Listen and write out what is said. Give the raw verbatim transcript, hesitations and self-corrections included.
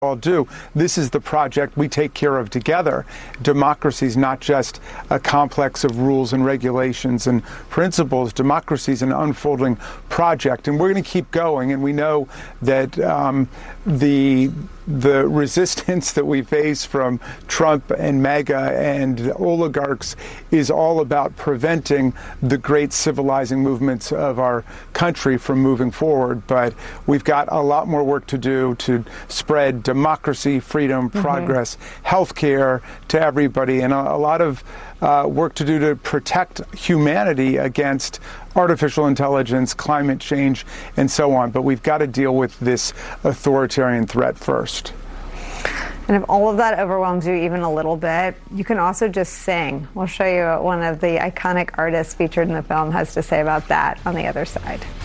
all do. This is the project we take care of together. Democracy is not just a complex of rules and regulations and principles. Democracy is an unfolding project, and we're going to keep going. And we know that um, the the resistance that we face from Trump and MAGA and oligarchs is all about preventing the great civilizing movements of our country from moving forward. But we've got a lot more work to do to spread democracy, freedom, progress, mm-hmm. health care to everybody, and a, a lot of uh, work to do to protect humanity against artificial intelligence, climate change, and so on. But we've got to deal with this authoritarian threat first. And if all of that overwhelms you even a little bit, you can also just sing. We'll show you what one of the iconic artists featured in the film has to say about that on the other side.